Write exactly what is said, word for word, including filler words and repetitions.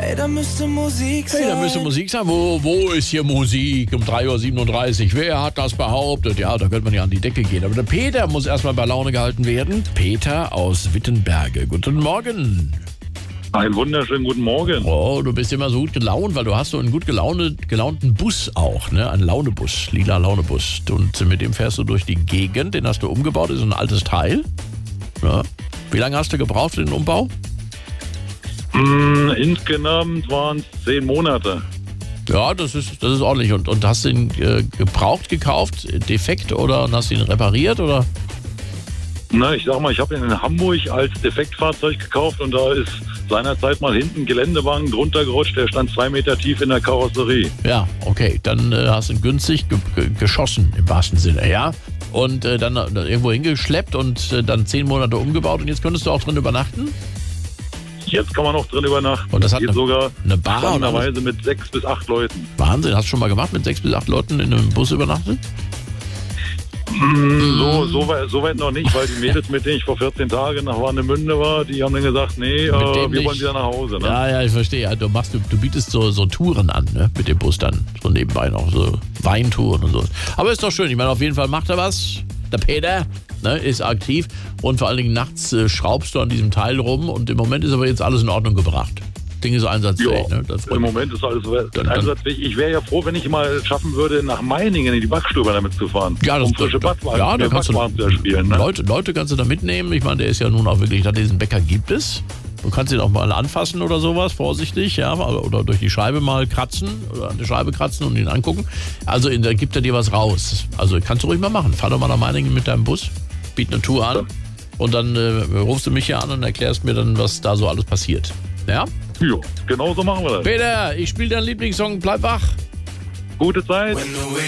Hey, da müsste Musik sein. Hey, da müsste Musik sein. Wo, wo ist hier Musik um drei Uhr siebenunddreißig? Wer hat das behauptet? Ja, da könnte man ja an die Decke gehen. Aber der Peter muss erstmal bei Laune gehalten werden. Peter aus Wittenberge. Guten Morgen. Einen wunderschönen guten Morgen. Oh, du bist immer so gut gelaunt, weil du hast so einen gut gelaune, gelaunten Bus auch, ne? Einen Launebus, lila Launebus. Und mit dem fährst du durch die Gegend. Den hast du umgebaut, das ist ein altes Teil. Ja. Wie lange hast du gebraucht für den Umbau? Mm, insgesamt waren es zehn Monate. Ja, das ist, das ist ordentlich. Und, und hast du ihn äh, gebraucht gekauft, defekt, oder hast du ihn repariert, oder? Na, ich sag mal, ich habe ihn in Hamburg als Defektfahrzeug gekauft und da ist seinerzeit mal hinten ein Geländewagen drunter gerutscht, der stand zwei Meter tief in der Karosserie. Ja, okay, dann äh, hast du ihn günstig ge ge geschossen, im wahrsten Sinne, ja? Und äh, dann, dann irgendwo hingeschleppt und äh, dann zehn Monate umgebaut und jetzt könntest du auch drin übernachten? Jetzt kann man noch drin übernachten. Und das hat geht eine, sogar eine Bar spannenderweise mit sechs bis acht Leuten. Wahnsinn, hast du schon mal gemacht, mit sechs bis acht Leuten in einem Bus übernachtet? Mm, so, so, weit, so weit noch nicht, weil die Mädels, mit denen ich vor vierzehn Tagen nach Warnemünde war, die haben dann gesagt, nee, äh, wir nicht. wollen wieder nach Hause. Ne? Ja, ja, ich verstehe. Ja, du, machst, du, du bietest so, so Touren an, ne? Mit dem Bus dann. So nebenbei noch, so Weintouren und so. Aber ist doch schön. Ich meine, auf jeden Fall macht er was. Der Peter, ne, ist aktiv. Und vor allen Dingen nachts äh, schraubst du an diesem Teil rum. Und im Moment ist aber jetzt alles in Ordnung gebracht. Ding ist einsatzfähig. Ja, Ne? Das im Moment ist alles dann, einsatzfähig. Ich wäre ja froh, wenn ich mal schaffen würde, nach Meiningen in die Backstube damit zu fahren. Ja, das, um frische Badwaren, ja, da kannst Badwaren du, zu erspielen. Ne? Leute, Leute kannst du da mitnehmen. Ich meine, der ist ja nun auch wirklich, diesen Bäcker gibt es. Du kannst ihn auch mal anfassen oder sowas, vorsichtig, ja, oder durch die Scheibe mal kratzen oder an der Scheibe kratzen und ihn angucken. Also da gibt er dir was raus. Also kannst du ruhig mal machen. Fahr doch mal nach Meiningen mit deinem Bus, biet eine Tour an ja. Und dann äh, rufst du mich hier an und erklärst mir dann, was da so alles passiert. Ja? Ja, genau so machen wir das. Peter, ich spiele deinen Lieblingssong, bleib wach. Gute Zeit.